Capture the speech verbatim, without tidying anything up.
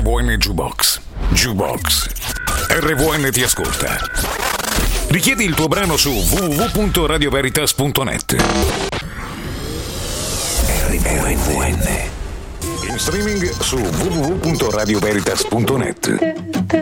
V N Jukebox. Jukebox. R V N ti ascolta. Richiedi il tuo brano su w w w punto radio veritas punto net. R V N. In streaming su w w w punto radio veritas punto net.